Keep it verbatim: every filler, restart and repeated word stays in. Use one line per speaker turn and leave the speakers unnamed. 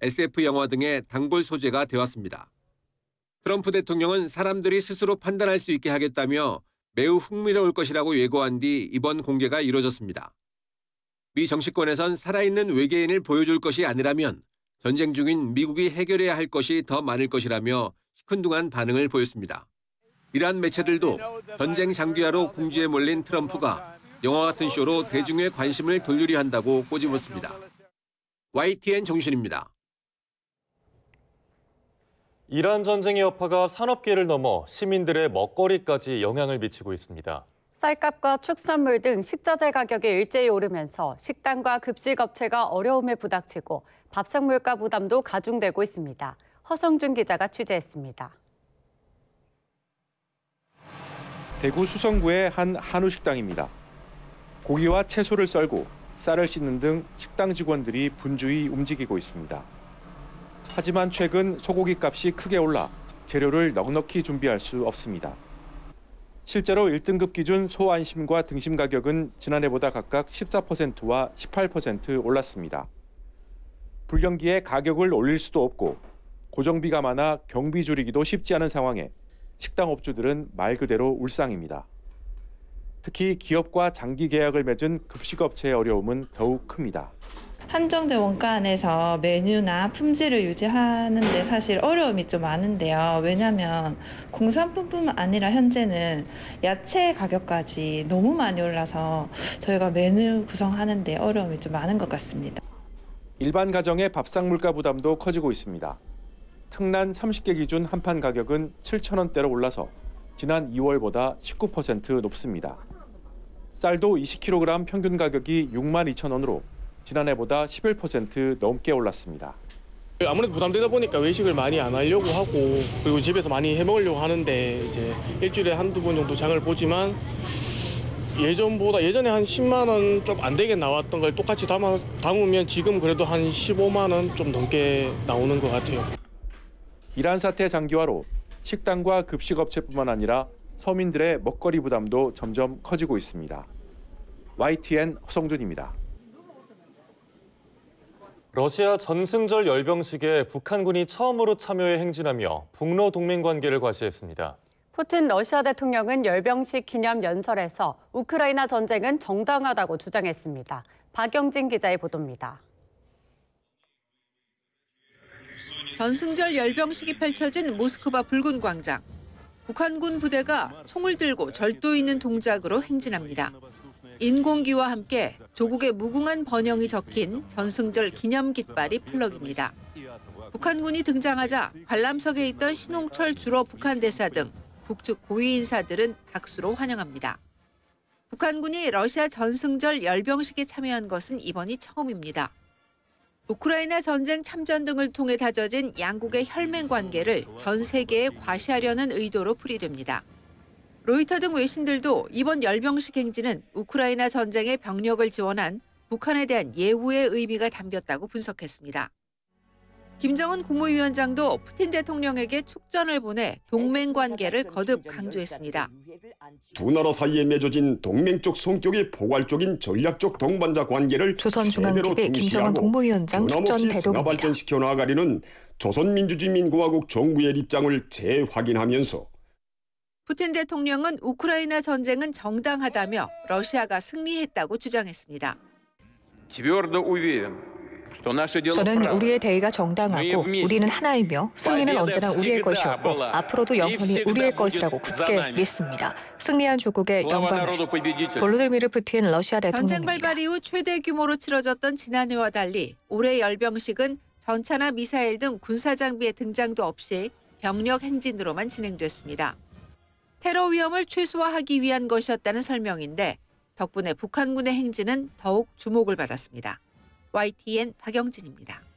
에스에프 영화 등의 단골 소재가 되었습니다. 트럼프 대통령은 사람들이 스스로 판단할 수 있게 하겠다며 매우 흥미로울 것이라고 예고한 뒤 이번 공개가 이뤄졌습니다. 미 정치권에선 살아있는 외계인을 보여줄 것이 아니라면 전쟁 중인 미국이 해결해야 할 것이 더 많을 것이라며 시큰둥한 반응을 보였습니다. 이란 매체들도 전쟁 장기화로 궁지에 몰린 트럼프가 영화 같은 쇼로 대중의 관심을 돌리려 한다고 꼬집었습니다. 와이티엔 정신입니다.
이란 전쟁의 여파가 산업계를 넘어 시민들의 먹거리까지 영향을 미치고 있습니다.
쌀값과 축산물 등 식자재 가격이 일제히 오르면서 식당과 급식업체가 어려움에 부닥치고 밥상 물가 부담도 가중되고 있습니다. 허성준 기자가 취재했습니다.
대구 수성구의 한 한우 식당입니다. 고기와 채소를 썰고 쌀을 씻는 등 식당 직원들이 분주히 움직이고 있습니다. 하지만 최근 소고기 값이 크게 올라 재료를 넉넉히 준비할 수 없습니다. 실제로 일 등급 기준 소안심과 등심 가격은 지난해보다 각각 십사 퍼센트와 십팔 퍼센트 올랐습니다. 불경기에 가격을 올릴 수도 없고 고정비가 많아 경비 줄이기도 쉽지 않은 상황에 식당 업주들은 말 그대로 울상입니다. 특히 기업과 장기 계약을 맺은 급식업체의 어려움은 더욱 큽니다.
한정된 원가 안에서 메뉴나 품질을 유지하는 데 사실 어려움이 좀 많은데요. 왜냐하면 공산품뿐만 아니라 현재는 야채 가격까지 너무 많이 올라서 저희가 메뉴 구성하는 데 어려움이 좀 많은 것 같습니다.
일반 가정의 밥상 물가 부담도 커지고 있습니다. 특란 삼십 개 기준 한 판 가격은 칠천 원대로 올라서 지난 이월보다 십구 퍼센트 높습니다. 쌀도 이십 킬로그램 평균 가격이 육만 이천 원으로 지난해보다 십일 퍼센트 넘게 올랐습니다.
아무래도 부담되다 보니까 외식을 많이 안 하려고 하고 그리고 집에서 많이 해 먹으려고 하는데 이제 일주일에 한두 번 정도 장을 보지만 예전보다 예전에 한 십만 원 좀 안 되게 나왔던 걸 똑같이 담아, 담으면 지금 그래도 한 십오만 원 좀 넘게 나오는 것 같아요.
이란 사태 장기화로 식당과 급식업체뿐만 아니라 서민들의 먹거리 부담도 점점 커지고 있습니다. 와이티엔 허성준입니다.
러시아 전승절 열병식에 북한군이 처음으로 참여해 행진하며 북러 동맹 관계를 과시했습니다.
푸틴 러시아 대통령은 열병식 기념 연설에서 우크라이나 전쟁은 정당하다고 주장했습니다. 박영진 기자의 보도입니다.
전승절 열병식이 펼쳐진 모스크바 붉은 광장. 북한군 부대가 총을 들고 절도 있는 동작으로 행진합니다. 인공기와 함께 조국의 무궁한 번영이 적힌 전승절 기념 깃발이 플럭입니다. 북한군이 등장하자 관람석에 있던 신홍철 주로 북한 대사 등 북측 고위 인사들은 박수로 환영합니다. 북한군이 러시아 전승절 열병식에 참여한 것은 이번이 처음입니다. 우크라이나 전쟁 참전 등을 통해 다져진 양국의 혈맹 관계를 전 세계에 과시하려는 의도로 풀이됩니다. 로이터 등 외신들도 이번 열병식 행진은 우크라이나 전쟁에 병력을 지원한 북한에 대한 예우의 의미가 담겼다고 분석했습니다. 김정은 국무위원장도 푸틴 대통령에게 축전을 보내 동맹 관계를 거듭 강조했습니다.
두 나라 사이에 맺어진 동맹적 성격의 포괄적인 전략적 동반자 관계를
조선중앙티비 김정은 국무위원장 축전 대동입니다.
발전시켜 나가려는 조선민주주의민공화국 정부의 입장을 재확인하면서
푸틴 대통령은 우크라이나 전쟁은 정당하다며 러시아가 승리했다고 주장했습니다.
저는 우리의 대의가 정당하고 우리는 하나이며 승리는 언제나 우리의 것이었고 앞으로도 영원히 우리의 것이라고 굳게 믿습니다. 승리한 조국의 영광을. 볼로디미르 푸틴 러시아 대통령입니다.
전쟁 발발 이후 최대 규모로 치러졌던 지난해와 달리 올해 열병식은 전차나 미사일 등 군사 장비의 등장도 없이 병력 행진으로만 진행됐습니다. 테러 위험을 최소화하기 위한 것이었다는 설명인데 덕분에 북한군의 행진은 더욱 주목을 받았습니다. 와이티엔 박영진입니다.